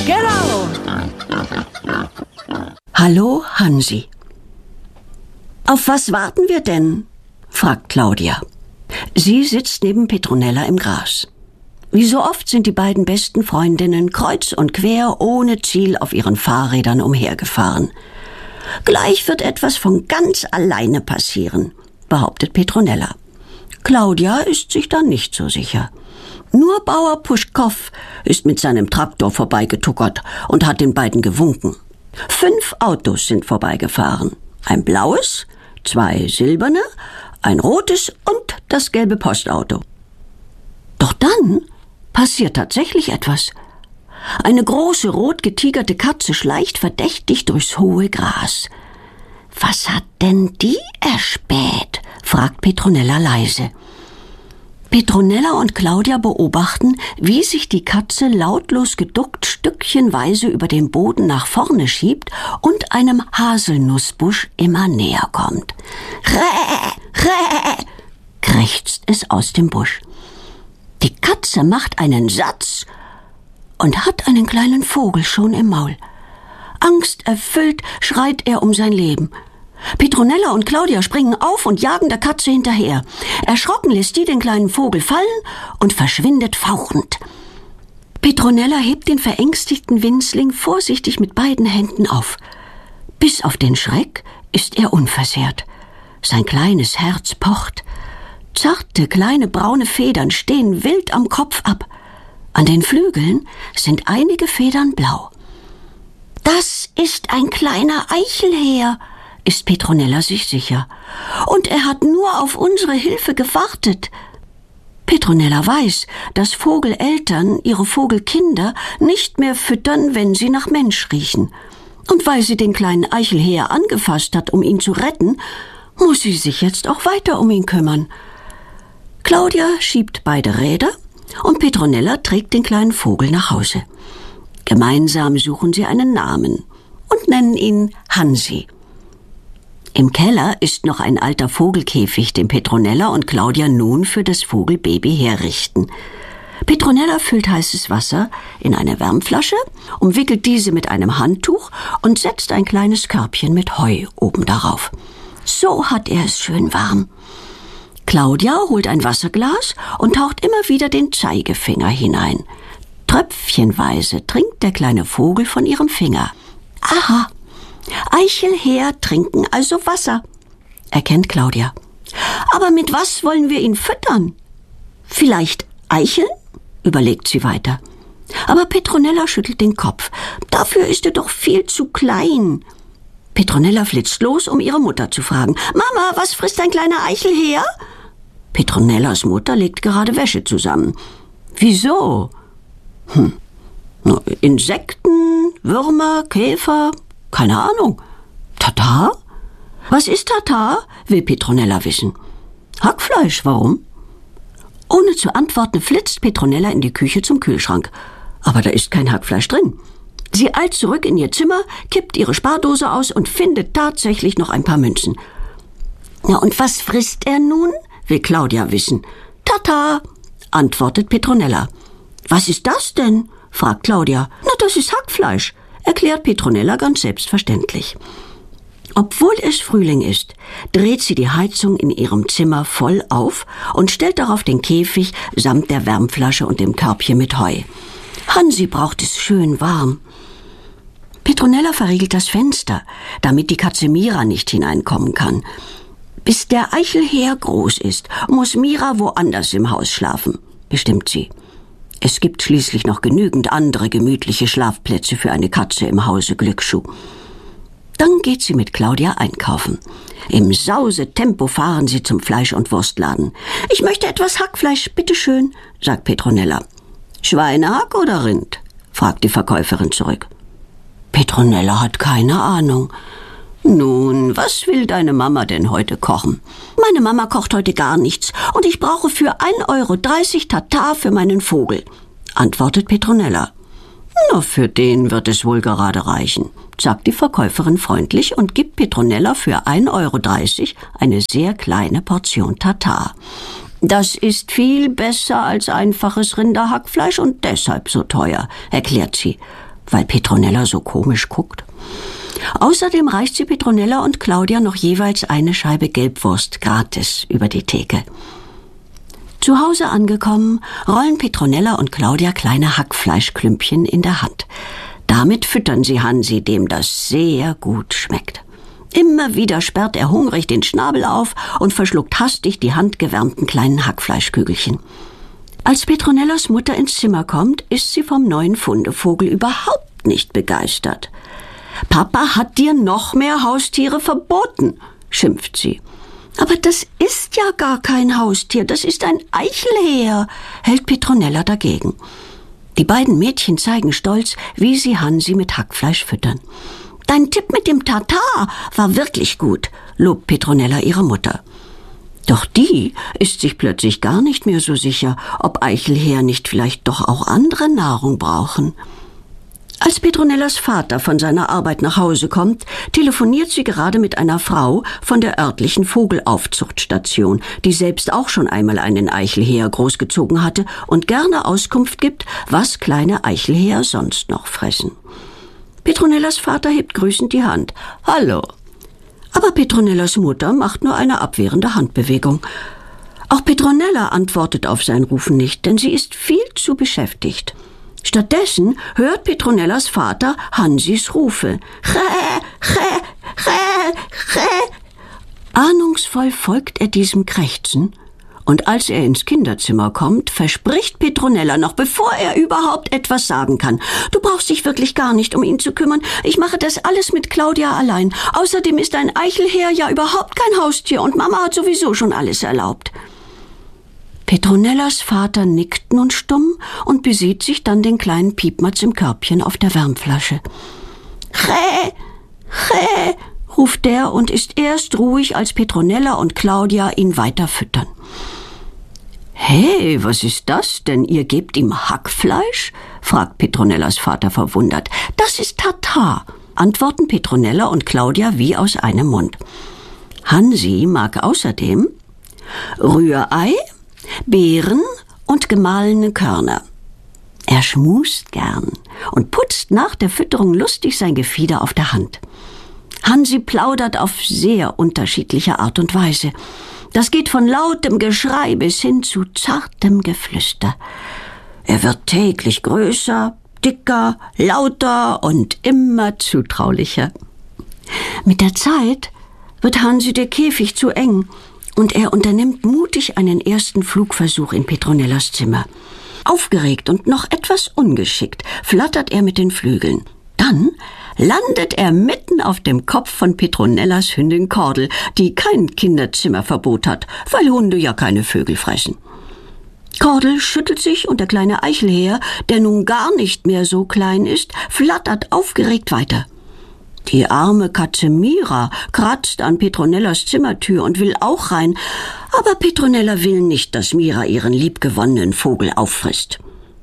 Genau. Hallo, Hansi. Auf was warten wir denn? Fragt Claudia. Sie sitzt neben Petronella im Gras. Wie so oft sind die beiden besten Freundinnen kreuz und quer ohne Ziel auf ihren Fahrrädern umhergefahren. Gleich wird etwas von ganz alleine passieren, behauptet Petronella. Claudia ist sich da nicht so sicher. Nur Bauer Puschkow ist mit seinem Traktor vorbeigetuckert und hat den beiden gewunken. 5 Autos sind vorbeigefahren. Ein blaues, 2 silberne, ein rotes und das gelbe Postauto. Doch dann passiert tatsächlich etwas. Eine große, rot getigerte Katze schleicht verdächtig durchs hohe Gras. »Was hat denn die erspäht?« fragt Petronella leise. Petronella und Claudia beobachten, wie sich die Katze lautlos geduckt stückchenweise über den Boden nach vorne schiebt und einem Haselnussbusch immer näher kommt. »Räh, räh«, krächzt es aus dem Busch. Die Katze macht einen Satz und hat einen kleinen Vogel schon im Maul. Angsterfüllt schreit er um sein Leben. Petronella und Claudia springen auf und jagen der Katze hinterher. Erschrocken lässt die den kleinen Vogel fallen und verschwindet fauchend. Petronella hebt den verängstigten Winzling vorsichtig mit beiden Händen auf. Bis auf den Schreck ist er unversehrt. Sein kleines Herz pocht. Zarte, kleine braune Federn stehen wild am Kopf ab. An den Flügeln sind einige Federn blau. »Das ist ein kleiner Eichelhäher«, ist Petronella sich sicher. »Und er hat nur auf unsere Hilfe gewartet.« Petronella weiß, dass Vogeleltern ihre Vogelkinder nicht mehr füttern, wenn sie nach Mensch riechen. Und weil sie den kleinen Eichelhäher angefasst hat, um ihn zu retten, muss sie sich jetzt auch weiter um ihn kümmern. Claudia schiebt beide Räder und Petronella trägt den kleinen Vogel nach Hause. Gemeinsam suchen sie einen Namen und nennen ihn Hansi. Im Keller ist noch ein alter Vogelkäfig, den Petronella und Claudia nun für das Vogelbaby herrichten. Petronella füllt heißes Wasser in eine Wärmflasche, umwickelt diese mit einem Handtuch und setzt ein kleines Körbchen mit Heu oben darauf. So hat er es schön warm. Claudia holt ein Wasserglas und taucht immer wieder den Zeigefinger hinein. Tröpfchenweise trinkt der kleine Vogel von ihrem Finger. Aha, Eichelhäher trinken also Wasser, erkennt Claudia. Aber mit was wollen wir ihn füttern? Vielleicht Eicheln? Überlegt sie weiter. Aber Petronella schüttelt den Kopf. Dafür ist er doch viel zu klein. Petronella flitzt los, um ihre Mutter zu fragen. Mama, was frisst ein kleiner Eichelhäher? Petronellas Mutter legt gerade Wäsche zusammen. Wieso? Insekten, Würmer, Käfer, keine Ahnung. Tatar? Was ist Tatar? Will Petronella wissen. Hackfleisch, warum? Ohne zu antworten flitzt Petronella in die Küche zum Kühlschrank. Aber da ist kein Hackfleisch drin. Sie eilt zurück in ihr Zimmer, kippt ihre Spardose aus und findet tatsächlich noch ein paar Münzen. Na, und was frisst er nun? Will Claudia wissen. Tata, antwortet Petronella. Was ist das denn? Fragt Claudia. Na, das ist Hackfleisch, erklärt Petronella ganz selbstverständlich. Obwohl es Frühling ist, dreht sie die Heizung in ihrem Zimmer voll auf und stellt darauf den Käfig samt der Wärmflasche und dem Körbchen mit Heu. Hansi braucht es schön warm. Petronella verriegelt das Fenster, damit die Katze Mira nicht hineinkommen kann. Bis der Eichelhäher groß ist, muss Mira woanders im Haus schlafen, bestimmt sie. Es gibt schließlich noch genügend andere gemütliche Schlafplätze für eine Katze im Hause Glücksschuh. Dann geht sie mit Claudia einkaufen. Im Sausetempo fahren sie zum Fleisch- und Wurstladen. »Ich möchte etwas Hackfleisch, bitteschön«, sagt Petronella. »Schweinehack oder Rind?« fragt die Verkäuferin zurück. Petronella hat keine Ahnung. »Nun, was will deine Mama denn heute kochen?« »Meine Mama kocht heute gar nichts und ich brauche für 1,30 € Tatar für meinen Vogel«, antwortet Petronella. »Na, für den wird es wohl gerade reichen«, sagt die Verkäuferin freundlich und gibt Petronella für 1,30 € eine sehr kleine Portion Tatar. »Das ist viel besser als einfaches Rinderhackfleisch und deshalb so teuer«, erklärt sie. weil Petronella so komisch guckt. Außerdem reicht sie Petronella und Claudia noch jeweils eine Scheibe Gelbwurst gratis über die Theke. Zu Hause angekommen, rollen Petronella und Claudia kleine Hackfleischklümpchen in der Hand. Damit füttern sie Hansi, dem das sehr gut schmeckt. Immer wieder sperrt er hungrig den Schnabel auf und verschluckt hastig die handgewärmten kleinen Hackfleischkügelchen. Als Petronellas Mutter ins Zimmer kommt, ist sie vom neuen Fundevogel überhaupt nicht begeistert. »Papa hat dir noch mehr Haustiere verboten«, schimpft sie. »Aber das ist ja gar kein Haustier, das ist ein Eichelheer«, hält Petronella dagegen. Die beiden Mädchen zeigen stolz, wie sie Hansi mit Hackfleisch füttern. »Dein Tipp mit dem Tatar war wirklich gut«, lobt Petronella ihre Mutter. Doch die ist sich plötzlich gar nicht mehr so sicher, ob Eichelheer nicht vielleicht doch auch andere Nahrung brauchen. Als Petronellas Vater von seiner Arbeit nach Hause kommt, telefoniert sie gerade mit einer Frau von der örtlichen Vogelaufzuchtstation, die selbst auch schon einmal einen Eichelheer großgezogen hatte und gerne Auskunft gibt, was kleine Eichelheer sonst noch fressen. Petronellas Vater hebt grüßend die Hand. »Hallo!« Aber Petronellas Mutter macht nur eine abwehrende Handbewegung. Auch Petronella antwortet auf sein Rufen nicht, denn sie ist viel zu beschäftigt. Stattdessen hört Petronellas Vater Hansis Rufe. Ahnungsvoll folgt er diesem Krächzen, und als er ins Kinderzimmer kommt, verspricht Petronella noch, bevor er überhaupt etwas sagen kann: »Du brauchst dich wirklich gar nicht um ihn zu kümmern. Ich mache das alles mit Claudia allein. Außerdem ist ein Eichelheer ja überhaupt kein Haustier und Mama hat sowieso schon alles erlaubt.« Petronellas Vater nickt nun stumm und besieht sich dann den kleinen Piepmatz im Körbchen auf der Wärmflasche. Ruft der und ist erst ruhig, als Petronella und Claudia ihn weiter füttern. »Hey, was ist das denn? Ihr gebt ihm Hackfleisch?« fragt Petronellas Vater verwundert. »Das ist Tatar«, antworten Petronella und Claudia wie aus einem Mund. Hansi mag außerdem Rührei, Beeren und gemahlene Körner. Er schmust gern und putzt nach der Fütterung lustig sein Gefieder auf der Hand. Hansi plaudert auf sehr unterschiedliche Art und Weise. Das geht von lautem Geschrei bis hin zu zartem Geflüster. Er wird täglich größer, dicker, lauter und immer zutraulicher. Mit der Zeit wird Hansi der Käfig zu eng und er unternimmt mutig einen ersten Flugversuch in Petronellas Zimmer. Aufgeregt und noch etwas ungeschickt flattert er mit den Flügeln. Dann landet er mitten auf dem Kopf von Petronellas Hündin Kordel, die kein Kinderzimmerverbot hat, weil Hunde ja keine Vögel fressen. Kordel schüttelt sich und der kleine Eichelheer, der nun gar nicht mehr so klein ist, flattert aufgeregt weiter. Die arme Katze Mira kratzt an Petronellas Zimmertür und will auch rein, aber Petronella will nicht, dass Mira ihren liebgewonnenen Vogel auffrisst.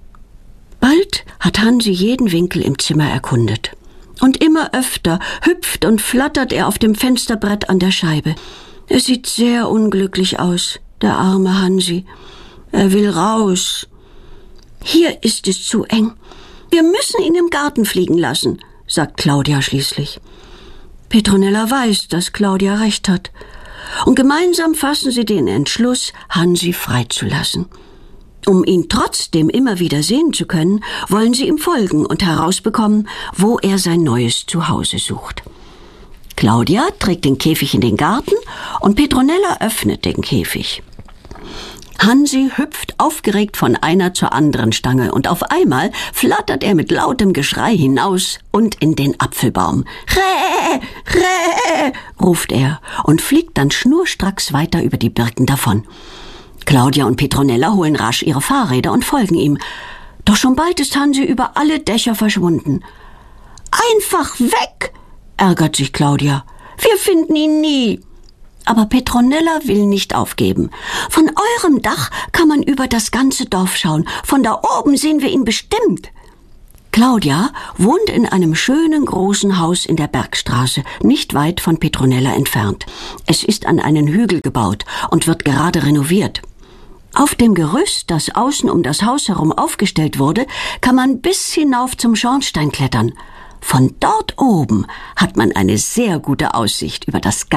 Bald hat Hansi jeden Winkel im Zimmer erkundet. Und immer öfter hüpft und flattert er auf dem Fensterbrett an der Scheibe. Er sieht sehr unglücklich aus, der arme Hansi. Er will raus. »Hier ist es zu eng. Wir müssen ihn im Garten fliegen lassen«, sagt Claudia schließlich. Petronella weiß, dass Claudia recht hat. Und gemeinsam fassen sie den Entschluss, Hansi freizulassen. Um ihn trotzdem immer wieder sehen zu können, wollen sie ihm folgen und herausbekommen, wo er sein neues Zuhause sucht. Claudia trägt den Käfig in den Garten und Petronella öffnet den Käfig. Hansi hüpft aufgeregt von einer zur anderen Stange und auf einmal flattert er mit lautem Geschrei hinaus und in den Apfelbaum. »Räh, Räh«, ruft er und fliegt dann schnurstracks weiter über die Birken davon. Claudia und Petronella holen rasch ihre Fahrräder und folgen ihm. Doch schon bald ist Hansi über alle Dächer verschwunden. »Einfach weg«, ärgert sich Claudia. »Wir finden ihn nie.« Aber Petronella will nicht aufgeben. »Von eurem Dach kann man über das ganze Dorf schauen. Von da oben sehen wir ihn bestimmt.« Claudia wohnt in einem schönen großen Haus in der Bergstraße, nicht weit von Petronella entfernt. Es ist an einen Hügel gebaut und wird gerade renoviert. Auf dem Gerüst, das außen um das Haus herum aufgestellt wurde, kann man bis hinauf zum Schornstein klettern. Von dort oben hat man eine sehr gute Aussicht über das